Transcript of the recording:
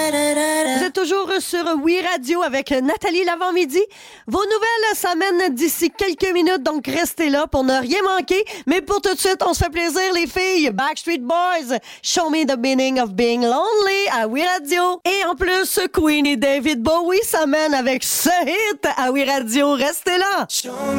Vous êtes toujours sur Oui Radio avec Nathalie l'avant-midi. Vos nouvelles s'amènent d'ici quelques minutes, donc restez là pour ne rien manquer. Mais pour tout de suite, on se fait plaisir, les filles. Backstreet Boys, Show Me the Meaning of Being Lonely à Oui Radio. Et en plus, Queen et David Bowie s'amènent avec ce hit à Oui Radio. Restez là.